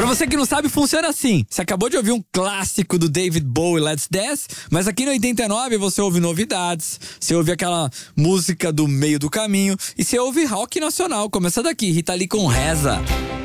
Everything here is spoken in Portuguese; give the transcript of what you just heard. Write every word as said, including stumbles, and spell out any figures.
Pra você que não sabe, funciona assim. Você acabou de ouvir um clássico do David Bowie, Let's Dance, mas aqui no oitenta e nove você ouve novidades, você ouve aquela música do meio do caminho e você ouve rock nacional. Começa daqui, Rita Lee com Reza.